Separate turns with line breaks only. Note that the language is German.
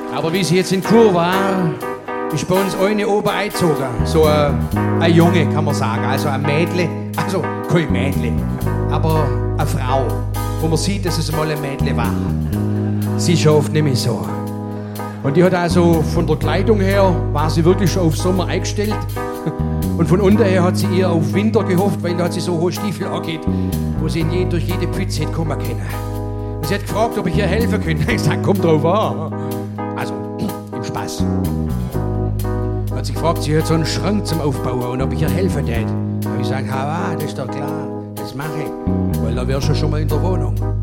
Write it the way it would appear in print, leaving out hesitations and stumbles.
Aber wie sie jetzt in Kur war, ist bei uns eine oben eingezogen. So ein Junge, kann man sagen. Also ein Mädle. Also kein Mädle, aber eine Frau. Wo man sieht, dass es mal ein Mädle war. Sie ist ja oft nicht mehr so. Und die hat also von der Kleidung her, war sie wirklich schon auf Sommer eingestellt. Und von unten her hat sie eher auf Winter gehofft, weil da hat sie so hohe Stiefel angeht, wo sie durch jede Pfütze hätte kommen können. Und sie hat gefragt, ob ich ihr helfen könnte. Ich habe gesagt, kommt drauf an. Also, im Spaß. Hat sie gefragt, sie hat so einen Schrank zum Aufbauen und ob ich ihr helfen würde. Da habe ich gesagt, das ist doch klar, das mache ich. Weil da wärst du schon mal in der Wohnung.